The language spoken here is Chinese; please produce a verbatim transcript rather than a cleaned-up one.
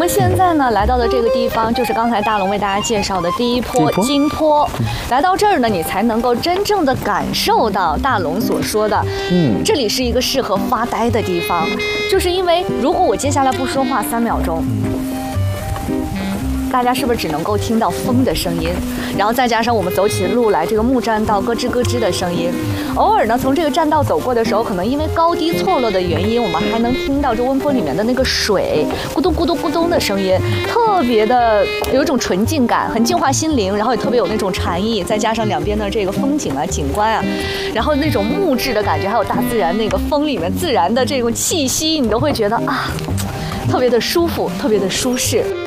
们现在呢来到的这个地方，就是刚才大龙为大家介绍的第一坡金坡。来到这儿呢，你才能够真正的感受到大龙所说的，嗯，这里是一个适合发呆的地方，就是因为如果我接下来不说话三秒钟。大家是不是只能够听到风的声音，然后再加上我们走起路来这个木栈道咯吱咯吱的声音，偶尔呢从这个栈道走过的时候，可能因为高低错落的原因，我们还能听到这温坡里面的那个水咕咚咕咚咕咚的声音，特别的有一种纯净感，很净化心灵，然后也特别有那种禅意，再加上两边的这个风景啊景观啊，然后那种木质的感觉，还有大自然那个风里面自然的这种气息，你都会觉得啊特别的舒服，特别的舒适。